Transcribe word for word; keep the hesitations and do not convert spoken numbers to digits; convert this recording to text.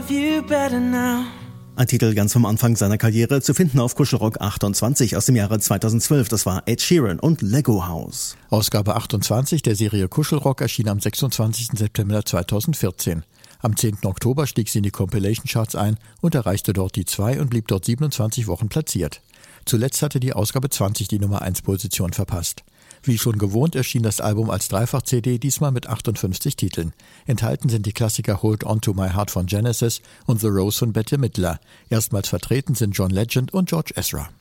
love you better now. Ein Titel ganz vom Anfang seiner Karriere, zu finden auf Kuschelrock achtundzwanzig aus dem Jahre zweitausendzwölf. Das war Ed Sheeran und Lego House. Ausgabe achtundzwanzig der Serie Kuschelrock erschien am sechsundzwanzigsten September zweitausendvierzehn. Am zehnten Oktober stieg sie in die Compilation Charts ein und erreichte dort die zwei und blieb dort siebenundzwanzig Wochen platziert. Zuletzt hatte die Ausgabe zwanzig die Nummer eins Position verpasst. Wie schon gewohnt erschien das Album als Dreifach-C D, diesmal mit achtundfünfzig Titeln. Enthalten sind die Klassiker Hold On To My Heart von Genesis und The Rose von Bette Midler. Erstmals vertreten sind John Legend und George Ezra.